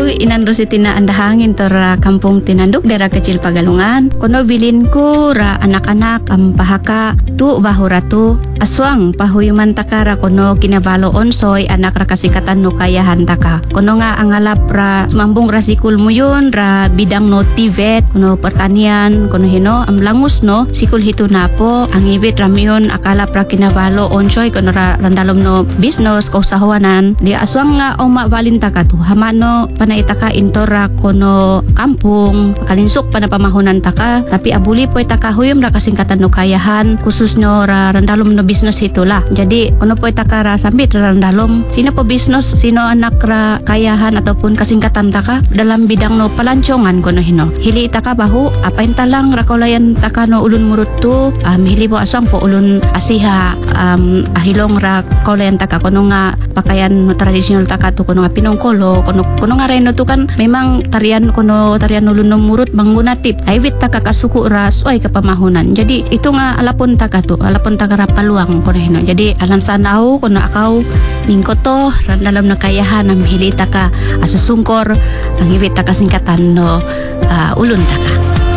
inandro si tinaandahangin to ra kampung tinanduk dera kecil Pagalungan. Kono bilin ko ra anak-anak pahaka tu bahura tu aswang pahuyuman takara kono kinabalo onsoy anak ra kasikatan no kayahan taka. Kono nga angalap ra sumambong ra sikul mo yun ra bidang no TVET kono pertanian kono hino amlangus no sikul hito na po ang ibit ramiyon akala pra kinabalo onsoy kono ra randalom no business kausahawanan di aswang nga oma balinta ka tu hamano panaitaka intora kono kampung kalinsuk pana pamahunan taka tapi abuli po itaka huyum ra kasingkatan no kayahan khusus no ra randalom no business itulah jadi kono po itaka ra sambit ra randalom sino po business sino anak ra kayahan ataupun kasingkatan taka dalam bidang no palancongan kono hino hili itaka bahu apa intalang ra kaulayan taka no ulun murut tu hili po aswang po ulun asiha ahilong ra kaulayan taka kono nga pakaian tradisional taka tu kono nga pinongkolo kono nga reno tu kan memang tarian ulun no murut manggunatip aywit taka kasuku ra suai ka pamahunan jadi itu nga alapon taka ra paluang kono hino jadi alan sanau kono akaw mingkoto ran dalam nakayahan am hili taka asusungkor ang iwit taka singkatan no ulun taka.